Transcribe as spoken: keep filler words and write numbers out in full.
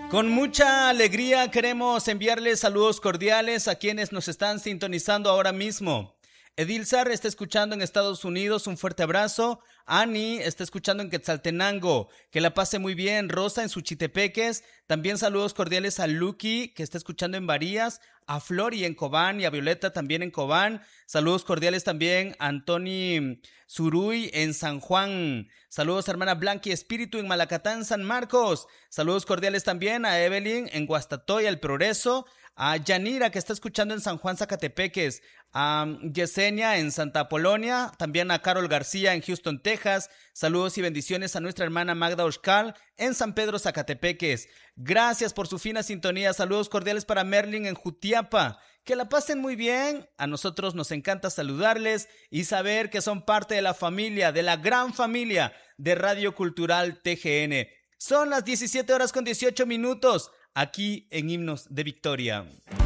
Con mucha alegría queremos enviarles saludos cordiales a quienes nos están sintonizando ahora mismo. Edilzar está escuchando en Estados Unidos, un fuerte abrazo. Ani está escuchando en Quetzaltenango, que la pase muy bien. Rosa en Suchitepeques, también saludos cordiales a Lucky, que está escuchando en Varías, a Flori en Cobán y a Violeta también en Cobán. Saludos cordiales también a Antoni Zuruy en San Juan. Saludos a hermana Blanqui Espíritu en Malacatán, San Marcos. Saludos cordiales también a Evelyn en Guastatoya, El Progreso. A Yanira, que está escuchando en San Juan, Zacatepeques, a Yesenia en Santa Apolonia, también a Carol García en Houston, Texas. Saludos y bendiciones a nuestra hermana Magda Oshkal en San Pedro, Zacatepeques. Gracias por su fina sintonía. Saludos cordiales para Merlin en Jutiapa. Que la pasen muy bien. A nosotros nos encanta saludarles y saber que son parte de la familia, de la gran familia de Radio Cultural T G N. Son las diecisiete horas con dieciocho minutos. Aquí en Himnos de Victoria.